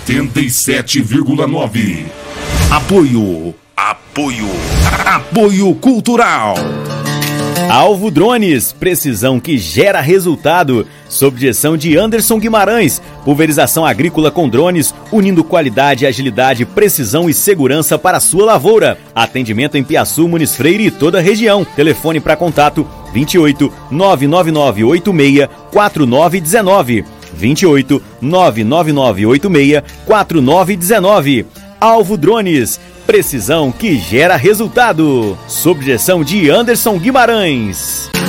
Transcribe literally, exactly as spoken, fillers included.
oitenta e sete vírgula nove. Apoio. Apoio. Apoio Cultural. Alvo Drones, precisão que gera resultado. Sob direção de Anderson Guimarães, pulverização agrícola com drones, unindo qualidade, agilidade, precisão e segurança para a sua lavoura. Atendimento em Piaçu, Muniz Freire e toda a região. Telefone para contato vinte e oito, nove nove nove oito seis, quatro nove um nove. vinte e oito, nove nove nove oito seis, quatro nove um nove. Alvo Drones, precisão que gera resultado. Sob direção de Anderson Guimarães.